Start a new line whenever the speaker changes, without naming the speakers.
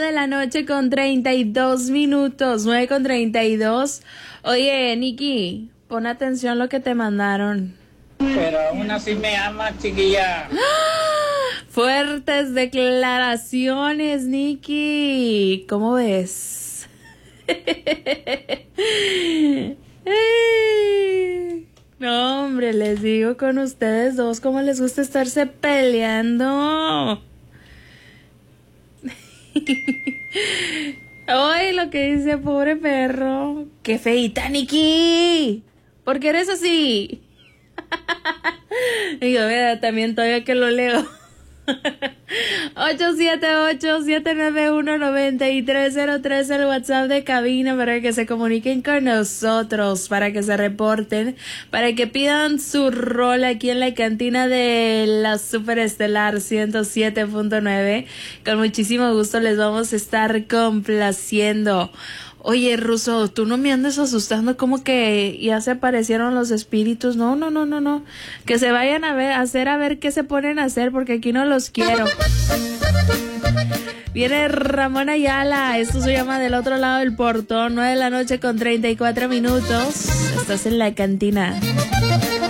De la noche con 32 minutos, 9:32. Oye, Nikki, pon atención lo que te mandaron.
Pero aún así me ama, chiquilla.
Fuertes declaraciones, Nikki. ¿Cómo ves? No, hombre, les digo con ustedes dos cómo les gusta estarse peleando. Ay, lo que dice, pobre perro. ¡Qué feita, Nikki! ¿Por qué eres así? Digo, mira, también todavía que lo leo. 878-791-9303, el WhatsApp de cabina para que se comuniquen con nosotros, para que se reporten, para que pidan su rol aquí en la cantina de la Superestelar 107.9. Con muchísimo gusto les vamos a estar complaciendo. Oye, Ruso, tú no me andes asustando como que ya se aparecieron los espíritus. No. Que se vayan a ver qué se ponen a hacer, porque aquí no los quiero. Viene Ramón Ayala, esto se llama Del Otro Lado del Portón, 9 de la noche con 34 minutos. Estás en la cantina.